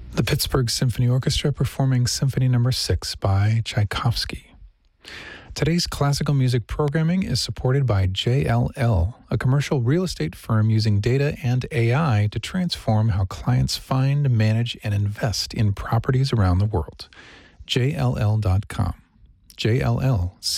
The Pittsburgh Symphony Orchestra performing Symphony No. 6 by Tchaikovsky. Today's classical music programming is supported by JLL, a commercial real estate firm using data and AI to transform how clients find, manage, and invest in properties around the world. JLL.com. JLL,